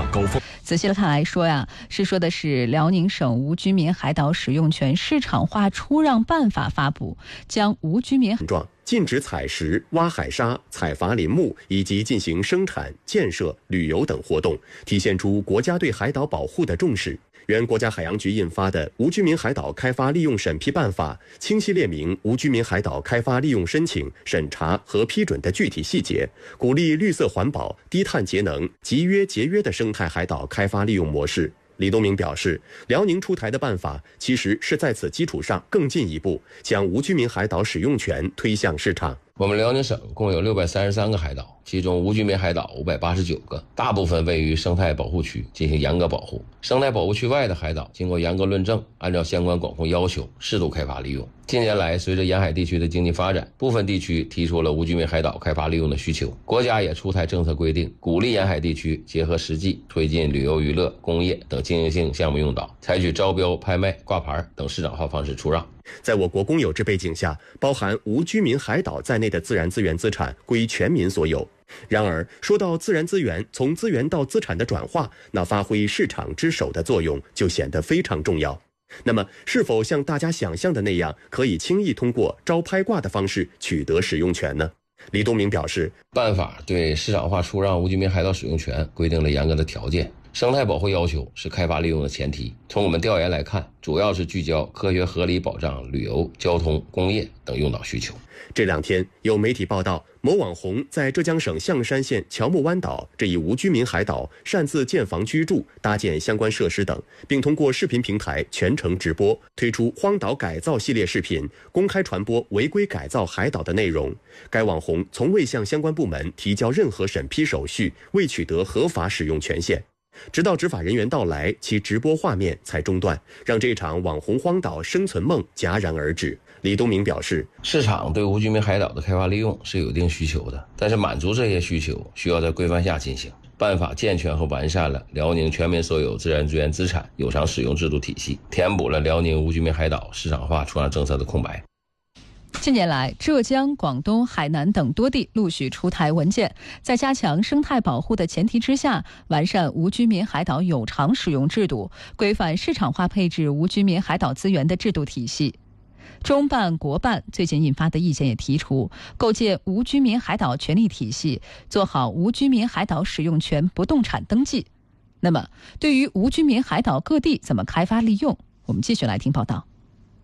大高峰。 仔细的看来说呀，说的是辽宁省无居民海岛使用权市场化出让办法发布，将无居民禁止采石、挖海沙、采伐林木以及进行生产、建设、旅游等活动，体现出国家对海岛保护的重视。原国家海洋局印发的《无居民海岛开发利用审批办法》清晰列明无居民海岛开发利用申请、审查和批准的具体细节，鼓励绿色环保、低碳节能、集约节约的生态海岛开发利用模式。李东明表示，辽宁出台的办法其实是在此基础上更进一步，将无居民海岛使用权推向市场。 我们辽宁省共有633个海岛，其中无居民海岛589个，大部分位于生态保护区进行严格保护。生态保护区外的海岛经过严格论证，按照相关管控要求适度开发利用。近年来，随着沿海地区的经济发展，部分地区提出了无居民海岛开发利用的需求，国家也出台政策规定，鼓励沿海地区结合实际推进旅游娱乐、工业等经营性项目用岛，采取招标、拍卖、挂牌等市场化方式出让。 在我国公有制背景下，包含无居民海岛在内的自然资源资产归全民所有。然而，说到自然资源从资源到资产的转化，那发挥市场之首的作用就显得非常重要。那么，是否像大家想象的那样，可以轻易通过招拍挂的方式取得使用权呢？李东明表示， 办法对市场化出让无居民海岛使用权规定了严格的条件。生态保护要求是开发利用的前提。从我们调研来看，主要是聚焦科学合理保障旅游、交通、工业等用岛需求。 这两天有媒体报道，某网红在浙江省象山县乔木湾岛这一无居民海岛擅自建房居住、搭建相关设施等，并通过视频平台全程直播，推出荒岛改造系列视频，公开传播违规改造海岛的内容。该网红从未向相关部门提交任何审批手续，未取得合法使用权限。直到执法人员到来，其直播画面才中断，让这场网红荒岛生存梦戛然而止。李东明表示， 市场对无居民海岛的开发利用是有一定需求的，但是满足这些需求需要在规范下进行。办法健全和完善了辽宁全民所有自然资源资产有偿使用制度体系，填补了辽宁无居民海岛市场化出让政策的空白。 近年来，浙江、广东、海南等多地陆续出台文件，在加强生态保护的前提之下，完善无居民海岛有偿使用制度，规范市场化配置无居民海岛资源的制度体系。中办、国办最近印发的意见也提出，构建无居民海岛权利体系，做好无居民海岛使用权不动产登记。那么，对于无居民海岛各地怎么开发利用，我们继续来听报道。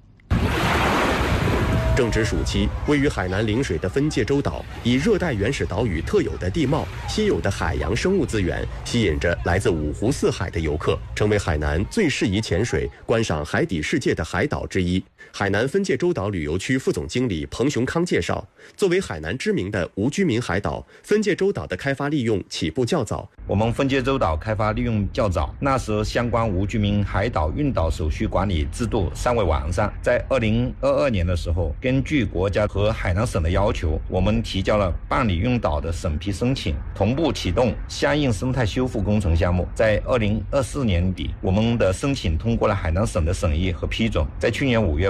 正值暑期，位于海南陵水的分界洲岛，以热带原始岛屿特有的地貌、稀有的海洋生物资源，吸引着来自五湖四海的游客，成为海南最适宜潜水、观赏海底世界的海岛之一。海南分界洲岛旅游区副总经理彭雄康介绍，作为海南知名的无居民海岛，分界洲岛的开发利用起步较早。 我们分界洲岛开发利用较早，那时相关无居民海岛运岛手续管理制度尚未完善。在2022年的时候，根据国家和海南省的要求，我们提交了办理运岛的审批申请，同步启动相应生态修复工程项目。在2024年底，我们的申请通过了海南省的审议和批准。在去年5月